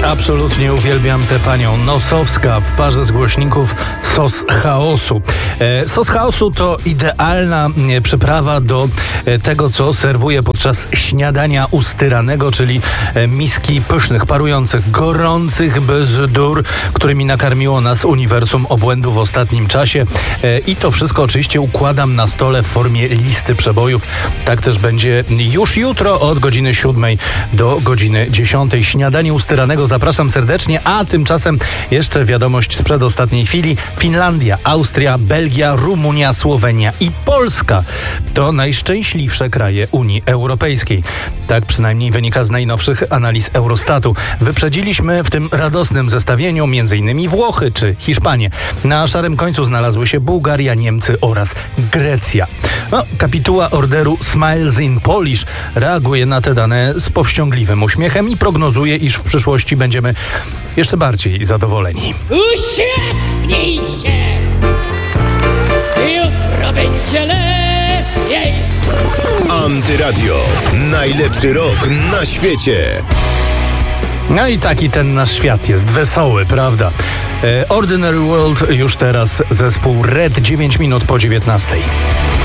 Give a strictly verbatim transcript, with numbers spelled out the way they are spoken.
Absolutnie uwielbiam tę panią. Nosowska w parze z głośników Sos Chaosu. E, sos Chaosu to idealna e, przyprawa do e, tego, co serwuję podczas śniadania ustyranego, czyli e, miski pysznych, parujących, gorących bzdur, którymi nakarmiło nas uniwersum obłędu w ostatnim czasie. E, I to wszystko oczywiście układam na stole w formie listy przebojów. Tak też będzie już jutro od godziny siódmej do godziny dziesiątej. Śniadanie ustyranego zapraszam serdecznie, a tymczasem jeszcze wiadomość z przedostatniej chwili. Finlandia, Austria, Belgia, Rumunia, Słowenia i Polska to najszczęśliwsze kraje Unii Europejskiej. Tak przynajmniej wynika z najnowszych analiz Eurostatu. Wyprzedziliśmy w tym radosnym zestawieniu m.in. Włochy czy Hiszpanię. Na szarym końcu znalazły się Bułgaria, Niemcy oraz Grecja. No, kapituła orderu Smiles in Polish reaguje na te dane z powściągliwym uśmiechem i prognozuje, iż w przyszłości będziemy jeszcze bardziej zadowoleni. Uśmiechnij się! Jutro będzie lepiej! Antyradio. Najlepszy rok na świecie. No i taki ten nasz świat jest wesoły, prawda? E, Ordinary World już teraz, zespół Red, dziewięć minut po dziewiętnastej.